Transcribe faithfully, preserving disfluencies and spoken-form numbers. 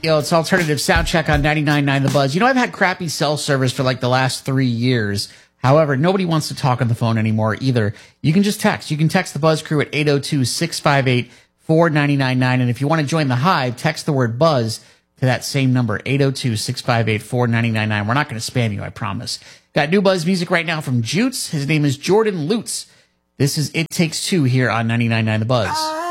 Yo, it's Alternative Soundcheck on ninety-nine point nine The Buzz. You know, I've had crappy cell service for like the last three years. However, nobody wants to talk on the phone anymore either. You can just text. You can text the Buzz Crew at eight oh two, six five eight, four nine nine nine. And if you want to join the Hive, text the word Buzz to that same number, eight oh two, six five eight, four nine nine nine. We're not going to spam you, I promise. Got new Buzz music right now from Jutes. His name is Jordan Lutz. This is It Takes Two here on ninety-nine point nine The Buzz.